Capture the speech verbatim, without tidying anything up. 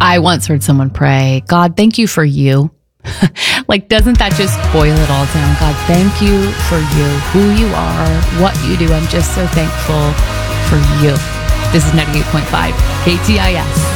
I once heard someone pray, God, thank you for you. Like, doesn't that just boil it all down? God, thank you for you, who you are, what you do. I'm just so thankful for you. This is ninety-eight point five K T I S.